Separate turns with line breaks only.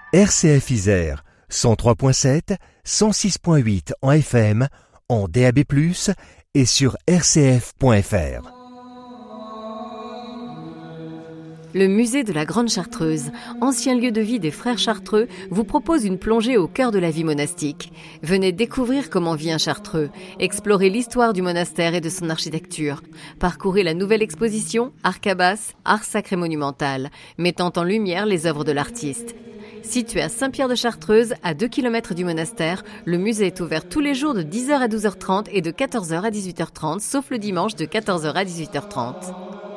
RCF Isère, 103.7, 106.8 en FM, en DAB+, et sur rcf.fr.
Le musée de la Grande Chartreuse, ancien lieu de vie des frères Chartreux, vous propose une plongée au cœur de la vie monastique. Venez découvrir comment vit un Chartreux, explorer l'histoire du monastère et de son architecture, parcourez la nouvelle exposition Arcabas, art sacré monumental, mettant en lumière les œuvres de l'artiste. Situé à Saint-Pierre-de-Chartreuse, à 2 km du monastère, le musée est ouvert tous les jours de 10h à 12h30 et de 14h à 18h30, sauf le dimanche de 14h à 18h30.